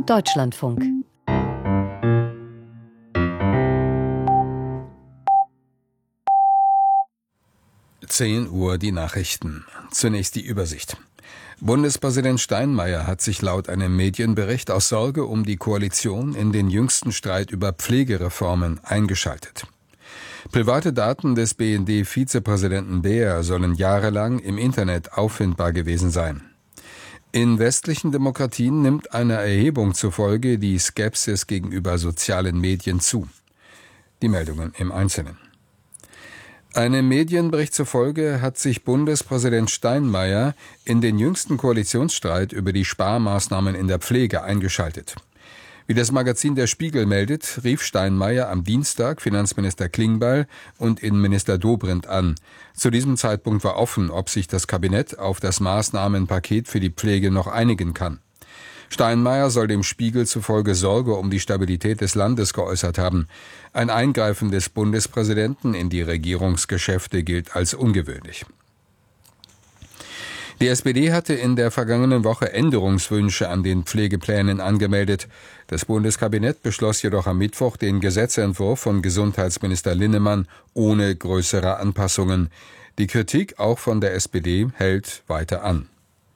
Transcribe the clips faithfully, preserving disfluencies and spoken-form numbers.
Deutschlandfunk. zehn Uhr die Nachrichten. Zunächst die Übersicht. Bundespräsident Steinmeier hat sich laut einem Medienbericht aus Sorge um die Koalition in den jüngsten Streit über Pflegereformen eingeschaltet. Private Daten des B N D-Vizepräsidenten Beer sollen jahrelang im Internet auffindbar gewesen sein. In westlichen Demokratien nimmt einer Erhebung zufolge die Skepsis gegenüber sozialen Medien zu. Die Meldungen im Einzelnen. Einem Medienbericht zufolge hat sich Bundespräsident Steinmeier in den jüngsten Koalitionsstreit über die Sparmaßnahmen in der Pflege eingeschaltet. Wie das Magazin Der Spiegel meldet, rief Steinmeier am Dienstag Finanzminister Klingbeil und Innenminister Dobrindt an. Zu diesem Zeitpunkt war offen, ob sich das Kabinett auf das Maßnahmenpaket für die Pflege noch einigen kann. Steinmeier soll dem Spiegel zufolge Sorge um die Stabilität des Landes geäußert haben. Ein Eingreifen des Bundespräsidenten in die Regierungsgeschäfte gilt als ungewöhnlich. Die S P D hatte in der vergangenen Woche Änderungswünsche an den Pflegeplänen angemeldet. Das Bundeskabinett beschloss jedoch am Mittwoch den Gesetzentwurf von Gesundheitsminister Linnemann ohne größere Anpassungen. Die Kritik, auch von der S P D, hält weiter an.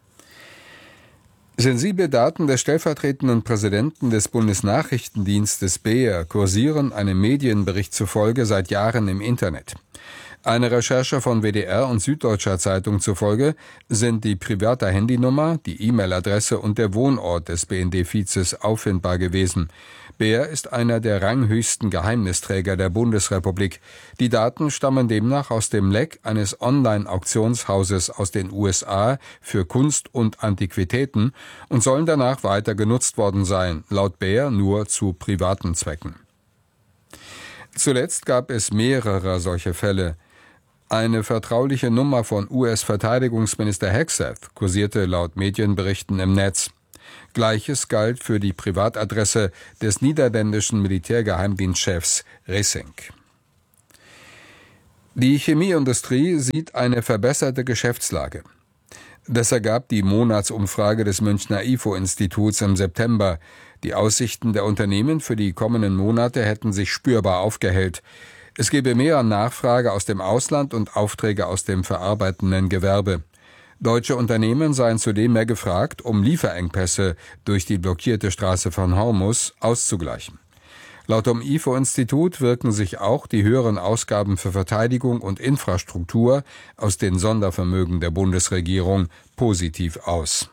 Sensible Daten des stellvertretenden Präsidenten des Bundesnachrichtendienstes Beer kursieren einem Medienbericht zufolge seit Jahren im Internet. Eine Recherche von W D R und Süddeutscher Zeitung zufolge sind die private Handynummer, die E-Mail-Adresse und der Wohnort des B N D-Vizes auffindbar gewesen. Beer ist einer der ranghöchsten Geheimnisträger der Bundesrepublik. Die Daten stammen demnach aus dem Leck eines Online-Auktionshauses aus den U S A für Kunst und Antiquitäten und sollen danach weiter genutzt worden sein, laut Beer nur zu privaten Zwecken. Zuletzt gab es mehrere solche Fälle. Eine vertrauliche Nummer von U S-Verteidigungsminister Hegseth kursierte laut Medienberichten im Netz. Gleiches galt für die Privatadresse des niederländischen Militärgeheimdienstchefs Rissink. Die Chemieindustrie sieht eine verbesserte Geschäftslage. Das ergab die Monatsumfrage des Münchner I F O-Instituts im September. Die Aussichten der Unternehmen für die kommenden Monate hätten sich spürbar aufgehellt. Es gebe mehr Nachfrage aus dem Ausland und Aufträge aus dem verarbeitenden Gewerbe. Deutsche Unternehmen seien zudem mehr gefragt, um Lieferengpässe durch die blockierte Straße von Hormuz auszugleichen. Laut dem I F O-Institut wirken sich auch die höheren Ausgaben für Verteidigung und Infrastruktur aus den Sondervermögen der Bundesregierung positiv aus.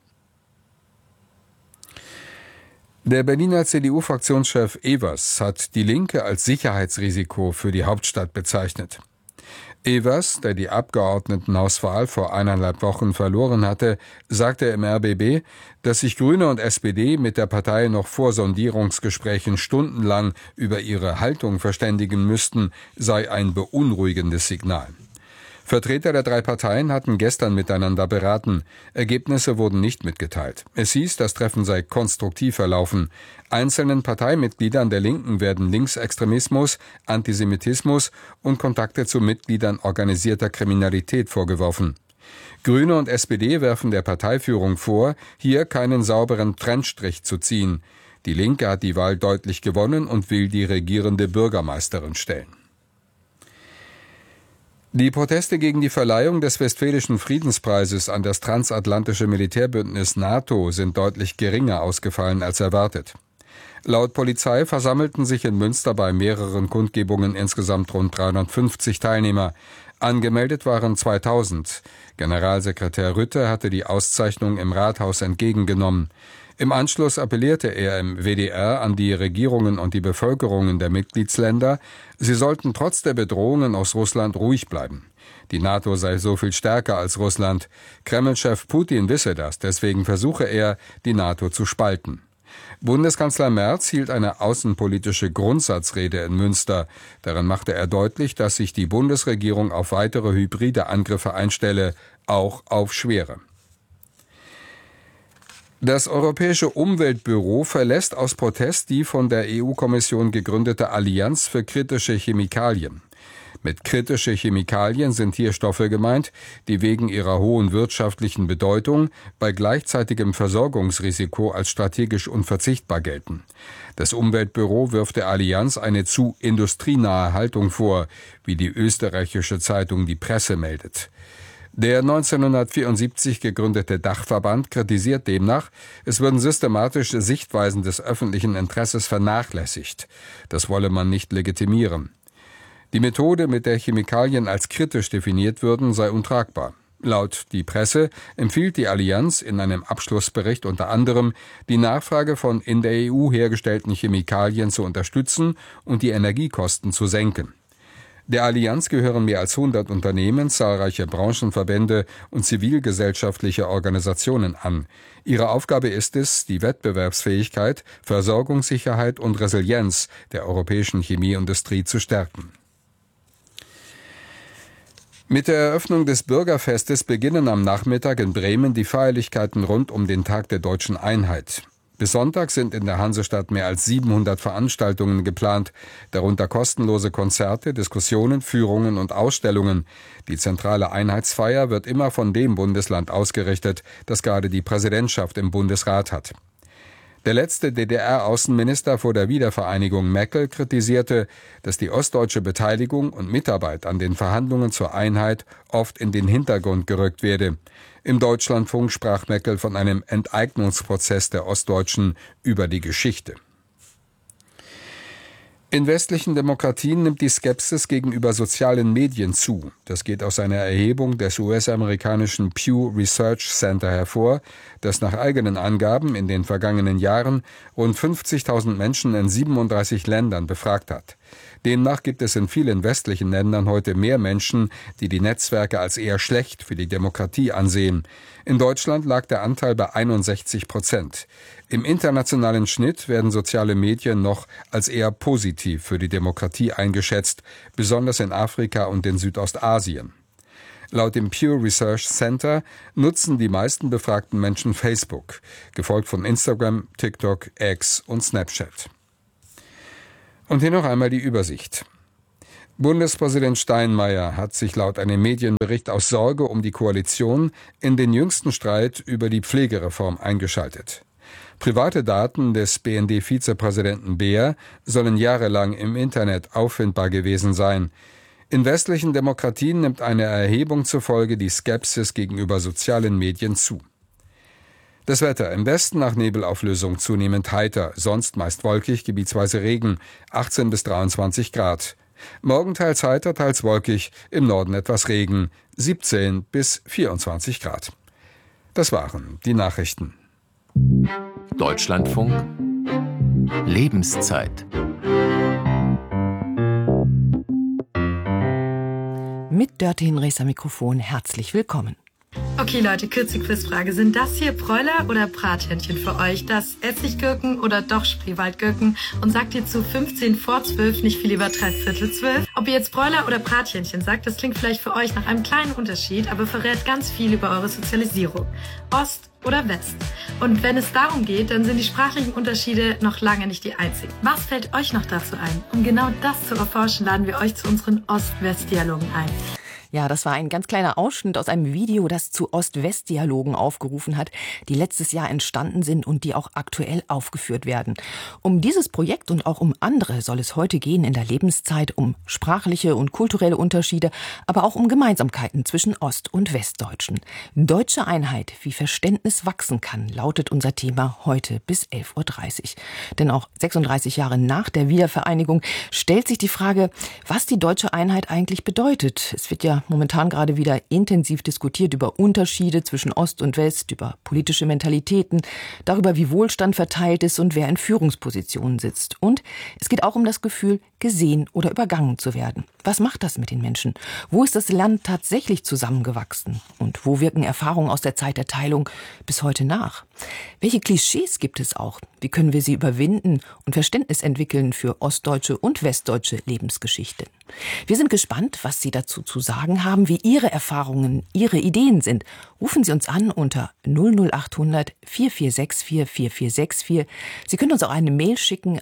Der Berliner C D U-Fraktionschef Evers hat die Linke als Sicherheitsrisiko für die Hauptstadt bezeichnet. Evers, der die Abgeordnetenhauswahl vor eineinhalb Wochen verloren hatte, sagte im R B B, dass sich Grüne und S P D mit der Partei noch vor Sondierungsgesprächen stundenlang über ihre Haltung verständigen müssten, sei ein beunruhigendes Signal. Vertreter der drei Parteien hatten gestern miteinander beraten. Ergebnisse wurden nicht mitgeteilt. Es hieß, das Treffen sei konstruktiv verlaufen. Einzelnen Parteimitgliedern der Linken werden Linksextremismus, Antisemitismus und Kontakte zu Mitgliedern organisierter Kriminalität vorgeworfen. Grüne und S P D werfen der Parteiführung vor, hier keinen sauberen Trennstrich zu ziehen. Die Linke hat die Wahl deutlich gewonnen und will die regierende Bürgermeisterin stellen. Die Proteste gegen die Verleihung des Westfälischen Friedenspreises an das transatlantische Militärbündnis NATO sind deutlich geringer ausgefallen als erwartet. Laut Polizei versammelten sich in Münster bei mehreren Kundgebungen insgesamt rund dreihundertfünfzig Teilnehmer. Angemeldet waren zweitausend. Generalsekretär Rütte hatte die Auszeichnung im Rathaus entgegengenommen. Im Anschluss appellierte er im W D R an die Regierungen und die Bevölkerungen der Mitgliedsländer, sie sollten trotz der Bedrohungen aus Russland ruhig bleiben. Die NATO sei so viel stärker als Russland. Kreml-Chef Putin wisse das, deswegen versuche er, die NATO zu spalten. Bundeskanzler Merz hielt eine außenpolitische Grundsatzrede in Münster. Darin machte er deutlich, dass sich die Bundesregierung auf weitere hybride Angriffe einstelle, auch auf schwere. Das Europäische Umweltbüro verlässt aus Protest die von der E U-Kommission gegründete Allianz für kritische Chemikalien. Mit kritische Chemikalien sind hier Stoffe gemeint, die wegen ihrer hohen wirtschaftlichen Bedeutung bei gleichzeitigem Versorgungsrisiko als strategisch unverzichtbar gelten. Das Umweltbüro wirft der Allianz eine zu industrienahe Haltung vor, wie die österreichische Zeitung Die Presse meldet. Der neunzehnhundertvierundsiebzig gegründete Dachverband kritisiert demnach, es würden systematisch Sichtweisen des öffentlichen Interesses vernachlässigt. Das wolle man nicht legitimieren. Die Methode, mit der Chemikalien als kritisch definiert würden, sei untragbar. Laut Die Presse empfiehlt die Allianz in einem Abschlussbericht unter anderem, die Nachfrage von in der E U hergestellten Chemikalien zu unterstützen und die Energiekosten zu senken. Der Allianz gehören mehr als hundert Unternehmen, zahlreiche Branchenverbände und zivilgesellschaftliche Organisationen an. Ihre Aufgabe ist es, die Wettbewerbsfähigkeit, Versorgungssicherheit und Resilienz der europäischen Chemieindustrie zu stärken. Mit der Eröffnung des Bürgerfestes beginnen am Nachmittag in Bremen die Feierlichkeiten rund um den Tag der deutschen Einheit. Bis Sonntag sind in der Hansestadt mehr als siebenhundert Veranstaltungen geplant, darunter kostenlose Konzerte, Diskussionen, Führungen und Ausstellungen. Die zentrale Einheitsfeier wird immer von dem Bundesland ausgerichtet, das gerade die Präsidentschaft im Bundesrat hat. Der letzte D D R-Außenminister vor der Wiedervereinigung Meckel kritisierte, dass die ostdeutsche Beteiligung und Mitarbeit an den Verhandlungen zur Einheit oft in den Hintergrund gerückt werde. Im Deutschlandfunk sprach Meckel von einem Enteignungsprozess der Ostdeutschen über die Geschichte. In westlichen Demokratien nimmt die Skepsis gegenüber sozialen Medien zu. Das geht aus einer Erhebung des U S-amerikanischen Pew Research Center hervor, das nach eigenen Angaben in den vergangenen Jahren rund fünfzigtausend Menschen in siebenunddreißig Ländern befragt hat. Demnach gibt es in vielen westlichen Ländern heute mehr Menschen, die die Netzwerke als eher schlecht für die Demokratie ansehen. In Deutschland lag der Anteil bei einundsechzig Prozent. Im internationalen Schnitt werden soziale Medien noch als eher positiv für die Demokratie eingeschätzt, besonders in Afrika und in Südostasien. Laut dem Pew Research Center nutzen die meisten befragten Menschen Facebook, gefolgt von Instagram, TikTok, X und Snapchat. Und hier noch einmal die Übersicht. Bundespräsident Steinmeier hat sich laut einem Medienbericht aus Sorge um die Koalition in den jüngsten Streit über die Pflegereform eingeschaltet. Private Daten des B N D-Vizepräsidenten Beer sollen jahrelang im Internet auffindbar gewesen sein. In westlichen Demokratien nimmt eine Erhebung zufolge die Skepsis gegenüber sozialen Medien zu. Das Wetter im Westen nach Nebelauflösung zunehmend heiter, sonst meist wolkig, gebietsweise Regen, achtzehn bis dreiundzwanzig Grad. Morgen teils heiter, teils wolkig, im Norden etwas Regen, siebzehn bis vierundzwanzig Grad. Das waren die Nachrichten. Deutschlandfunk Lebenszeit. Mit Dörte Hinrichs am Mikrofon herzlich willkommen. Okay Leute, kurze Quizfrage. Sind das hier Bräuler oder Brathähnchen für euch? Das Essiggürken oder doch Spreewaldgürken? Und sagt ihr zu fünfzehn vor zwölf nicht viel lieber dreiviertel zwölf? Ob ihr jetzt Bräuler oder Brathähnchen sagt, das klingt vielleicht für euch nach einem kleinen Unterschied, aber verrät ganz viel über eure Sozialisierung. Ost oder West. Und wenn es darum geht, dann sind die sprachlichen Unterschiede noch lange nicht die einzigen. Was fällt euch noch dazu ein? Um genau das zu erforschen, laden wir euch zu unseren Ost-West-Dialogen ein. Ja, das war ein ganz kleiner Ausschnitt aus einem Video, das zu Ost-West-Dialogen aufgerufen hat, die letztes Jahr entstanden sind und die auch aktuell aufgeführt werden. Um dieses Projekt und auch um andere soll es heute gehen in der Lebenszeit, um sprachliche und kulturelle Unterschiede, aber auch um Gemeinsamkeiten zwischen Ost- und Westdeutschen. Deutsche Einheit, wie Verständnis wachsen kann, lautet unser Thema heute bis elf Uhr dreißig. Denn auch sechsunddreißig Jahre nach der Wiedervereinigung stellt sich die Frage, was die deutsche Einheit eigentlich bedeutet. Es wird ja momentan gerade wieder intensiv diskutiert über Unterschiede zwischen Ost und West, über politische Mentalitäten, darüber, wie Wohlstand verteilt ist und wer in Führungspositionen sitzt. Und es geht auch um das Gefühl, gesehen oder übergangen zu werden. Was macht das mit den Menschen? Wo ist das Land tatsächlich zusammengewachsen? Und wo wirken Erfahrungen aus der Zeit der Teilung bis heute nach? Welche Klischees gibt es auch? Wie können wir sie überwinden und Verständnis entwickeln für ostdeutsche und westdeutsche Lebensgeschichten? Wir sind gespannt, was Sie dazu zu sagen haben, wie Ihre Erfahrungen, Ihre Ideen sind. Rufen Sie uns an unter null null acht hundert vier vier sechs vier vier vier sechs vier. Sie können uns auch eine Mail schicken an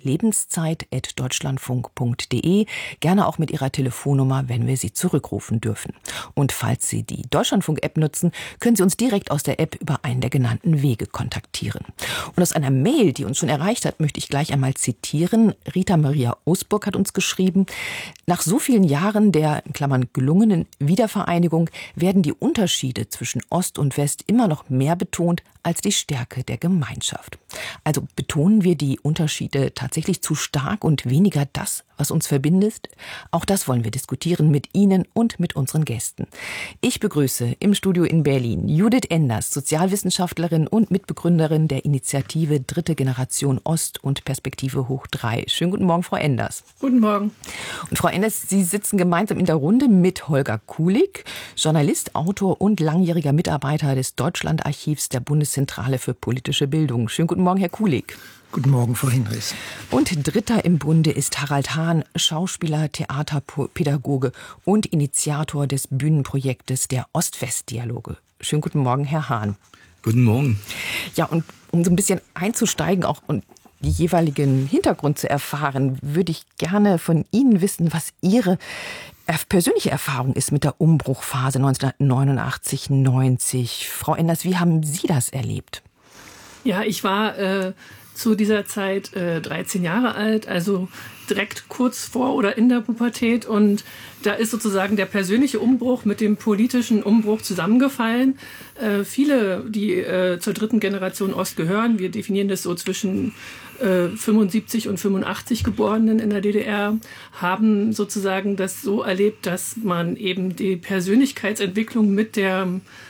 lebenszeit at deutschlandfunk punkt de, gerne auch mit Ihrer Telefonnummer, wenn wir Sie zurückrufen dürfen. Und falls Sie die Deutschlandfunk-App nutzen, können Sie uns direkt aus der App über einen der genannten Wege kontaktieren. Und aus einer Mail, die uns schon erreicht hat, möchte ich gleich einmal zitieren. Rita Maria Osburg hat uns geschrieben: Nach so vielen Jahren der, in Klammern, gelungenen Wiedervereinigung werden die Unterschiede zwischen Ost und West immer noch mehr betont als die Stärke der Gemeinschaft. Also betonen wir die Unterschiede tatsächlich zu stark und weniger das, was uns verbindet? Auch das wollen wir diskutieren mit Ihnen und mit unseren Gästen. Ich begrüße im Studio in Berlin Judith Enders, Sozialwissenschaftlerin und Mitbegründerin der Initiative Dritte Generation Ost und Perspektive hoch drei. Schönen guten Morgen, Frau Enders. Guten Morgen. Und Frau Enders, Sie sitzen gemeinsam in der Runde mit Holger Kulig, Journalist, Autor und langjähriger Mitarbeiter des Deutschlandarchivs der Bundeszentrale für politische Bildung. Schönen guten Morgen, Herr Kulig. Guten Morgen, Frau Hinrichs. Und Dritter im Bunde ist Harald Hahn, Schauspieler, Theaterpädagoge und Initiator des Bühnenprojektes der Ost-West-Dialoge. Schönen guten Morgen, Herr Hahn. Guten Morgen. Ja, und um so ein bisschen einzusteigen auch und die jeweiligen Hintergrund zu erfahren, würde ich gerne von Ihnen wissen, was Ihre persönliche Erfahrung ist mit der Umbruchphase neunzehnhundertneunundachtzig neunzig. Frau Enders, wie haben Sie das erlebt? Ja, ich war äh, zu dieser Zeit äh, dreizehn Jahre alt, also direkt kurz vor oder in der Pubertät. Und da ist sozusagen der persönliche Umbruch mit dem politischen Umbruch zusammengefallen. Äh, viele, die äh, zur dritten Generation Ost gehören, wir definieren das so zwischen äh, fünfundsiebzig und fünfundachtzig Geborenen in der D D R, haben sozusagen das so erlebt, dass man eben die Persönlichkeitsentwicklung mit der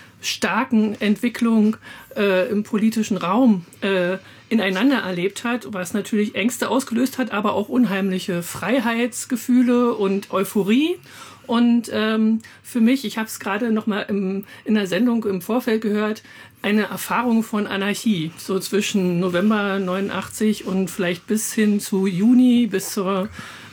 starken Entwicklung äh, im politischen Raum äh, ineinander erlebt hat, was natürlich Ängste ausgelöst hat, aber auch unheimliche Freiheitsgefühle und Euphorie. Und ähm, für mich, ich habe es gerade noch mal im, in der Sendung im Vorfeld gehört, eine Erfahrung von Anarchie, so zwischen November neunundachtzig und vielleicht bis hin zu Juni, bis zur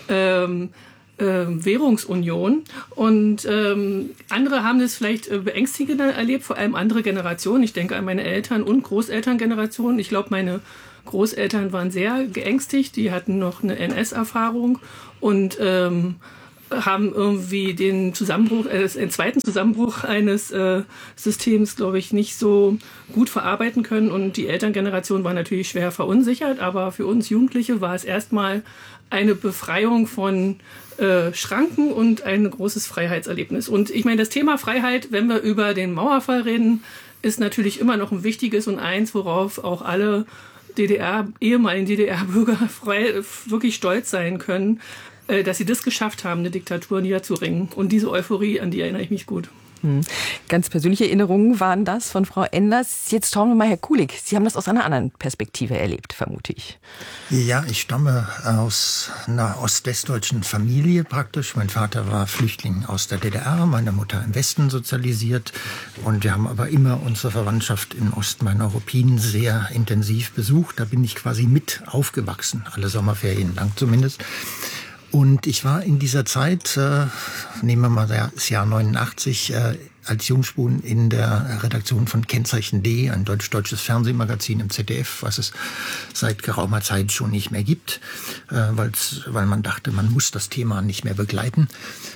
ähm, Äh, Währungsunion. Und ähm, andere haben das vielleicht äh, beängstigender erlebt, vor allem andere Generationen. Ich denke an meine Eltern- und Großelterngenerationen. Ich glaube, meine Großeltern waren sehr geängstigt. Die hatten noch eine N S-Erfahrung und ähm, haben irgendwie den Zusammenbruch, äh, den zweiten Zusammenbruch eines äh, Systems, glaube ich, nicht so gut verarbeiten können. Und die Elterngeneration war natürlich schwer verunsichert. Aber für uns Jugendliche war es erstmal eine Befreiung von äh, Schranken und ein großes Freiheitserlebnis. Und ich meine, das Thema Freiheit, wenn wir über den Mauerfall reden, ist natürlich immer noch ein wichtiges und eins, worauf auch alle D D R, ehemaligen D D R-Bürger frei, wirklich stolz sein können, äh, dass sie das geschafft haben, eine Diktatur niederzuringen. Und diese Euphorie, an die erinnere ich mich gut. Hm. Ganz persönliche Erinnerungen waren das von Frau Enders. Jetzt schauen wir mal, Herr Kulig, Sie haben das aus einer anderen Perspektive erlebt, vermute ich. Ja, ich stamme aus einer ostwestdeutschen Familie praktisch. Mein Vater war Flüchtling aus der D D R, meine Mutter im Westen sozialisiert. Und wir haben aber immer unsere Verwandtschaft in Ostmain-Neuruppin sehr intensiv besucht. Da bin ich quasi mit aufgewachsen, alle Sommerferien lang zumindest. Und ich war in dieser Zeit, äh, nehmen wir mal das Jahr neunundachtzig, äh, als Jungspund in der Redaktion von Kennzeichen D, ein deutsch-deutsches Fernsehmagazin im Z D F, was es seit geraumer Zeit schon nicht mehr gibt, äh, weil's, weil man dachte, man muss das Thema nicht mehr begleiten.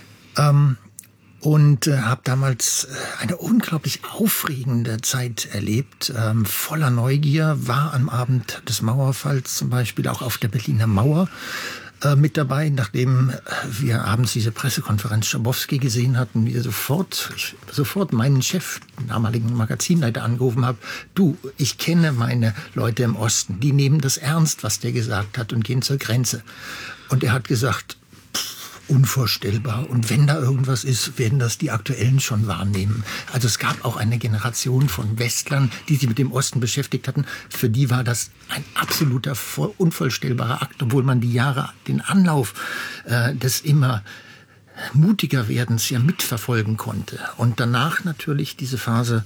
Ähm, und äh, habe damals eine unglaublich aufregende Zeit erlebt, ähm, voller Neugier, war am Abend des Mauerfalls zum Beispiel auch auf der Berliner Mauer mit dabei, nachdem wir abends diese Pressekonferenz Schabowski gesehen hatten, wir sofort, ich, sofort meinen Chef, den damaligen Magazinleiter, angerufen habe: Du, ich kenne meine Leute im Osten, die nehmen das ernst, was der gesagt hat, und gehen zur Grenze. Und er hat gesagt, unvorstellbar. Und wenn da irgendwas ist, werden das die Aktuellen schon wahrnehmen. Also es gab auch eine Generation von Westlern, die sich mit dem Osten beschäftigt hatten. Für die war das ein absoluter, unvorstellbarer Akt, obwohl man die Jahre, den Anlauf äh, des immer mutiger Werdens ja mitverfolgen konnte. Und danach natürlich diese Phase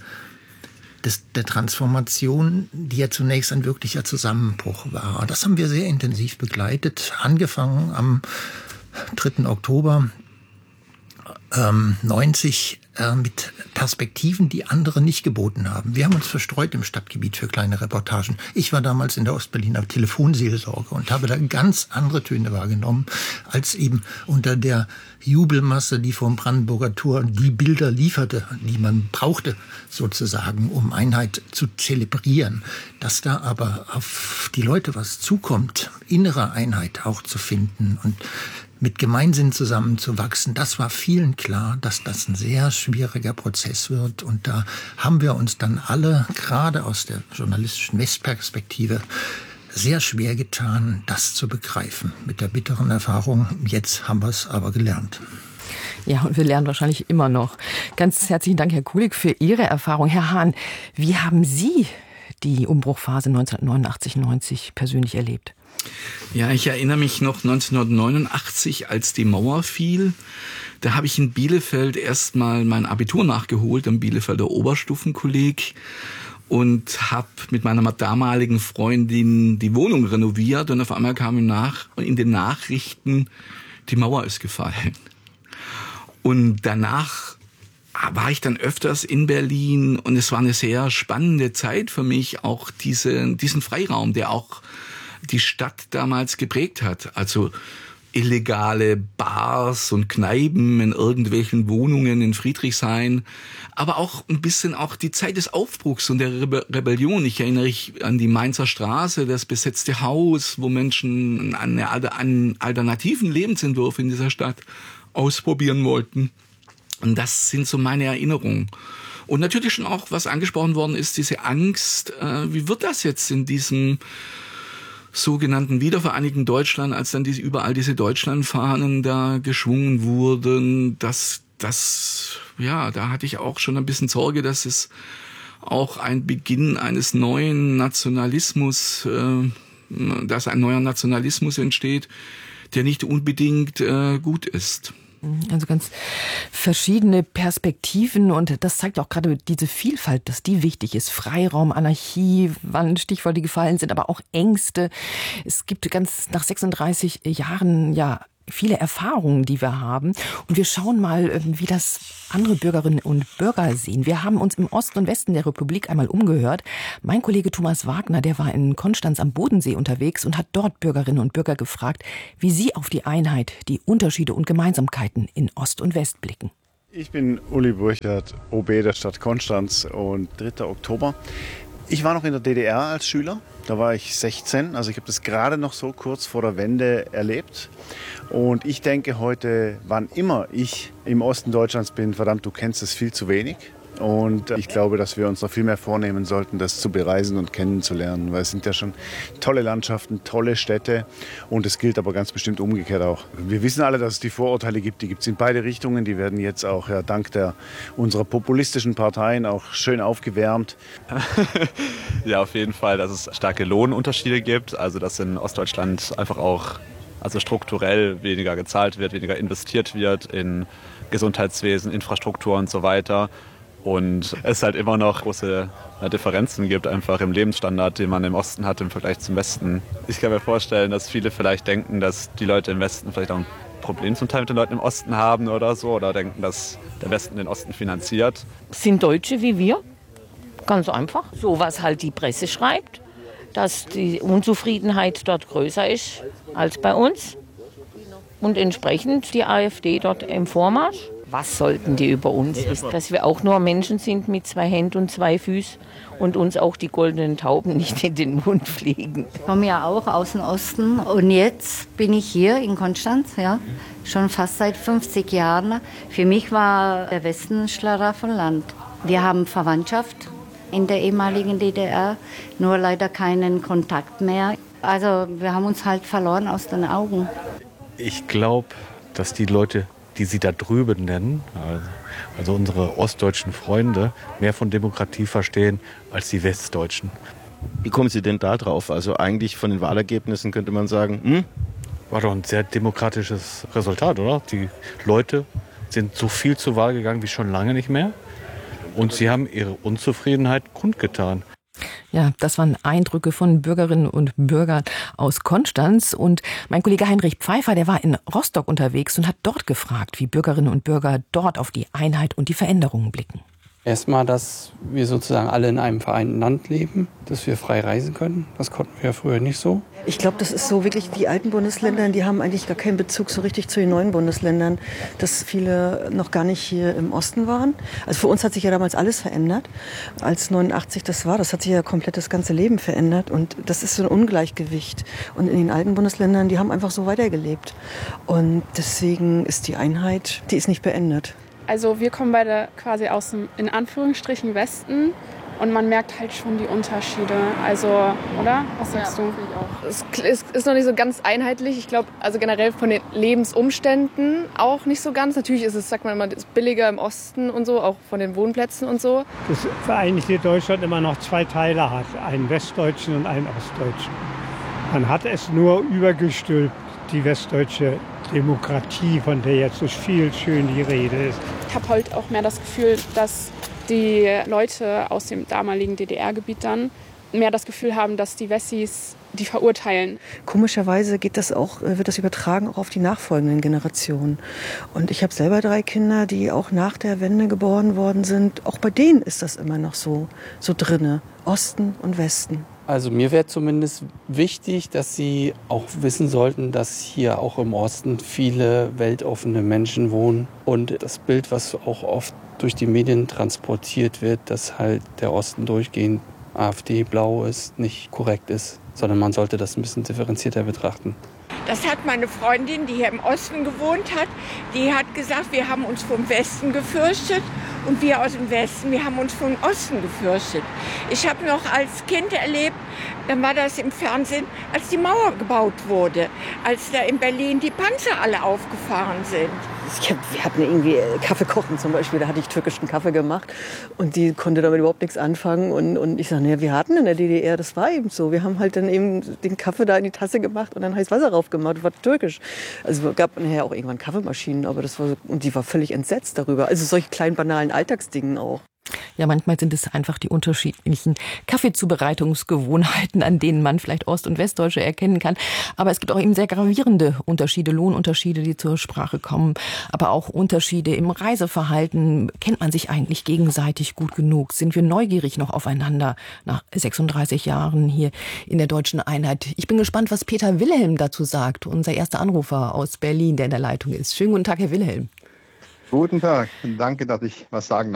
des, der Transformation, die ja zunächst ein wirklicher Zusammenbruch war. Das haben wir sehr intensiv begleitet, angefangen am dritten Oktober ähm, neunzig äh, mit Perspektiven, die andere nicht geboten haben. Wir haben uns verstreut im Stadtgebiet für kleine Reportagen. Ich war damals in der Ostberliner Telefonseelsorge und habe da ganz andere Töne wahrgenommen, als eben unter der Jubelmasse, die vom Brandenburger Tor die Bilder lieferte, die man brauchte sozusagen, um Einheit zu zelebrieren. Dass da aber auf die Leute was zukommt, innere Einheit auch zu finden und mit Gemeinsinn zusammenzuwachsen, das war vielen klar, dass das ein sehr schwieriger Prozess wird. Und da haben wir uns dann alle, gerade aus der journalistischen Westperspektive, sehr schwer getan, das zu begreifen. Mit der bitteren Erfahrung, jetzt haben wir es aber gelernt. Ja, und wir lernen wahrscheinlich immer noch. Ganz herzlichen Dank, Herr Kulig, für Ihre Erfahrung. Herr Hahn, wie haben Sie die Umbruchphase neunzehnhundertneunundachtzig neunzig persönlich erlebt? Ja, ich erinnere mich noch neunzehnhundertneunundachtzig, als die Mauer fiel. Da habe ich in Bielefeld erstmal mein Abitur nachgeholt am Bielefelder Oberstufenkolleg und habe mit meiner damaligen Freundin die Wohnung renoviert und auf einmal kam nach, in den Nachrichten, die Mauer ist gefallen. Und danach war ich dann öfters in Berlin und es war eine sehr spannende Zeit für mich, auch diese, diesen Freiraum, der auch die Stadt damals geprägt hat. Also illegale Bars und Kneipen in irgendwelchen Wohnungen in Friedrichshain, aber auch ein bisschen auch die Zeit des Aufbruchs und der Rebe- Rebellion. Ich erinnere mich an die Mainzer Straße, das besetzte Haus, wo Menschen eine, einen alternativen Lebensentwurf in dieser Stadt ausprobieren wollten. Und das sind so meine Erinnerungen. Und natürlich schon auch, was angesprochen worden ist, diese Angst, äh, wie wird das jetzt in diesem sogenannten wiedervereinigten Deutschland, als dann diese, überall diese Deutschlandfahnen da geschwungen wurden, dass das, ja, da hatte ich auch schon ein bisschen Sorge, dass es auch ein Beginn eines neuen Nationalismus, äh, dass ein neuer Nationalismus entsteht, der nicht unbedingt äh, gut ist. Also ganz verschiedene Perspektiven und das zeigt auch gerade diese Vielfalt, dass die wichtig ist. Freiraum, Anarchie, waren Stichworte, die gefallen sind, aber auch Ängste. Es gibt ganz nach sechsunddreißig Jahren ja viele Erfahrungen, die wir haben. Und wir schauen mal, wie das andere Bürgerinnen und Bürger sehen. Wir haben uns im Osten und Westen der Republik einmal umgehört. Mein Kollege Thomas Wagner, der war in Konstanz am Bodensee unterwegs und hat dort Bürgerinnen und Bürger gefragt, wie sie auf die Einheit, die Unterschiede und Gemeinsamkeiten in Ost und West blicken. Ich bin Uli Burchert, O B der Stadt Konstanz und dritter Oktober. Ich war noch in der D D R als Schüler, da war ich sechzehn, also ich habe das gerade noch so kurz vor der Wende erlebt. Und ich denke heute, wann immer ich im Osten Deutschlands bin, verdammt, du kennst es viel zu wenig. Und ich glaube, dass wir uns noch viel mehr vornehmen sollten, das zu bereisen und kennenzulernen. Weil es sind ja schon tolle Landschaften, tolle Städte und es gilt aber ganz bestimmt umgekehrt auch. Wir wissen alle, dass es die Vorurteile gibt, die gibt es in beide Richtungen. Die werden jetzt auch ja, dank der, unserer populistischen Parteien auch schön aufgewärmt. Ja, auf jeden Fall, dass es starke Lohnunterschiede gibt. Also dass in Ostdeutschland einfach auch also strukturell weniger gezahlt wird, weniger investiert wird in Gesundheitswesen, Infrastruktur und so weiter. Und es halt immer noch große Differenzen gibt, einfach im Lebensstandard, den man im Osten hat im Vergleich zum Westen. Ich kann mir vorstellen, dass viele vielleicht denken, dass die Leute im Westen vielleicht auch ein Problem zum Teil mit den Leuten im Osten haben oder so. Oder denken, dass der Westen den Osten finanziert. Sind Deutsche wie wir. Ganz einfach. So was halt die Presse schreibt, dass die Unzufriedenheit dort größer ist als bei uns. Und entsprechend die AfD dort im Vormarsch. Was sollten die über uns wissen? Dass wir auch nur Menschen sind mit zwei Händen und zwei Füßen und uns auch die goldenen Tauben nicht in den Mund fliegen. Ich komme ja auch aus dem Osten und jetzt bin ich hier in Konstanz, ja, schon fast seit fünfzig Jahren. Für mich war der Westen ein Schlaraffenland. Wir haben Verwandtschaft in der ehemaligen D D R, nur leider keinen Kontakt mehr. Also wir haben uns halt verloren aus den Augen. Ich glaube, dass die Leute, die Sie da drüben nennen, also unsere ostdeutschen Freunde, mehr von Demokratie verstehen als die Westdeutschen. Wie kommen Sie denn da drauf? Also eigentlich von den Wahlergebnissen könnte man sagen, hm? War doch ein sehr demokratisches Resultat, oder? Die Leute sind so viel zur Wahl gegangen wie schon lange nicht mehr und sie haben ihre Unzufriedenheit kundgetan. Ja, das waren Eindrücke von Bürgerinnen und Bürgern aus Konstanz. Und mein Kollege Heinrich Pfeiffer, der war in Rostock unterwegs und hat dort gefragt, wie Bürgerinnen und Bürger dort auf die Einheit und die Veränderungen blicken. Erstmal, dass wir sozusagen alle in einem vereinten Land leben, dass wir frei reisen können. Das konnten wir ja früher nicht so. Ich glaube, das ist so wirklich, die alten Bundesländer, die haben eigentlich gar keinen Bezug so richtig zu den neuen Bundesländern, dass viele noch gar nicht hier im Osten waren. Also für uns hat sich ja damals alles verändert. Als neunundachtzig das war, das hat sich ja komplett das ganze Leben verändert. Und das ist so ein Ungleichgewicht. Und in den alten Bundesländern, die haben einfach so weitergelebt. Und deswegen ist die Einheit, die ist nicht beendet. Also wir kommen beide quasi aus dem, in Anführungsstrichen, Westen und man merkt halt schon die Unterschiede. Also, oder? Was sagst ja, du? Ich auch. Es ist noch nicht so ganz einheitlich. Ich glaube, also generell von den Lebensumständen auch nicht so ganz. Natürlich ist es, sagt man immer, ist billiger im Osten und so, auch von den Wohnplätzen und so. Das Vereinigte Deutschland immer noch zwei Teile hat, einen westdeutschen und einen ostdeutschen. Man hat es nur übergestülpt, die westdeutsche Demokratie, von der jetzt so viel schön die Rede ist. Ich habe halt auch mehr das Gefühl, dass die Leute aus dem damaligen D D R-Gebiet dann mehr das Gefühl haben, dass die Wessis die verurteilen. Komischerweise geht das auch, wird das übertragen auch auf die nachfolgenden Generationen. Und ich habe selber drei Kinder, die auch nach der Wende geboren worden sind. Auch bei denen ist das immer noch so, so drinne. Osten und Westen. Also mir wäre zumindest wichtig, dass Sie auch wissen sollten, dass hier auch im Osten viele weltoffene Menschen wohnen. Und das Bild, was auch oft durch die Medien transportiert wird, dass halt der Osten durchgehend AfD blau ist, nicht korrekt ist, sondern man sollte das ein bisschen differenzierter betrachten. Das hat meine Freundin, die hier im Osten gewohnt hat, die hat gesagt, wir haben uns vom Westen gefürchtet und wir aus dem Westen, wir haben uns vom Osten gefürchtet. Ich habe noch als Kind erlebt, dann war das im Fernsehen, als die Mauer gebaut wurde, als da in Berlin die Panzer alle aufgefahren sind. Ich hab, wir hatten irgendwie Kaffee kochen zum Beispiel, da hatte ich türkischen Kaffee gemacht und die konnte damit überhaupt nichts anfangen. Und, und ich sage, naja, wir hatten in der D D R, das war eben so. Wir haben halt dann eben den Kaffee da in die Tasse gemacht und dann heiß Wasser raufgemacht, das war türkisch. Also es gab nachher auch irgendwann Kaffeemaschinen, aber das war so, und die war völlig entsetzt darüber. Also solche kleinen banalen Alltagsdingen auch. Ja, manchmal sind es einfach die unterschiedlichen Kaffeezubereitungsgewohnheiten, an denen man vielleicht Ost- und Westdeutsche erkennen kann. Aber es gibt auch eben sehr gravierende Unterschiede, Lohnunterschiede, die zur Sprache kommen. Aber auch Unterschiede im Reiseverhalten. Kennt man sich eigentlich gegenseitig gut genug? Sind wir neugierig noch aufeinander nach sechsunddreißig Jahren hier in der deutschen Einheit? Ich bin gespannt, was Peter Wilhelm dazu sagt, unser erster Anrufer aus Berlin, der in der Leitung ist. Schönen guten Tag, Herr Wilhelm. Guten Tag, danke, dass ich was sagen darf.